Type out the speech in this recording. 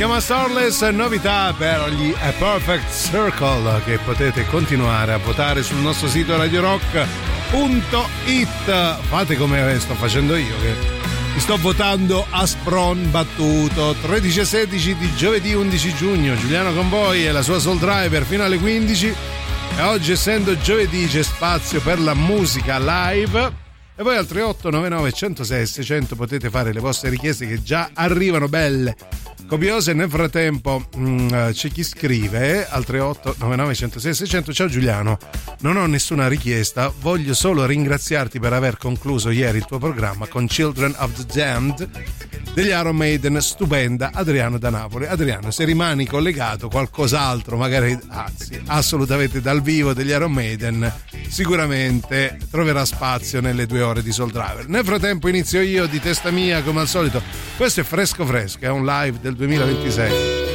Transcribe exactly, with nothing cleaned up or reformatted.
chiama Starless, novità per gli A Perfect Circle che potete continuare a votare sul nostro sito radio rock punto it. Fate come sto facendo io, che mi sto votando a spron battuto. Tredici e sedici di giovedì undici giugno, Giuliano con voi e la sua Soul Driver fino alle quindici. E oggi, essendo giovedì, c'è spazio per la musica live. E voi al tre otto nove nove uno zero sei sei zero zero potete fare le vostre richieste che già arrivano belle, copiose. Nel frattempo mh, c'è chi scrive al tre otto nove nove uno zero sei sei zero zero: ciao Giuliano, non ho nessuna richiesta, voglio solo ringraziarti per aver concluso ieri il tuo programma con Children of the Damned degli Iron Maiden, stupenda. Adriano da Napoli. Adriano, se rimani collegato, qualcos'altro magari, anzi assolutamente dal vivo degli Iron Maiden, sicuramente troverà spazio nelle due ore di Soul Driver. Nel frattempo inizio io di testa mia come al solito. Questo è fresco fresco, è un live del duemilaventisei.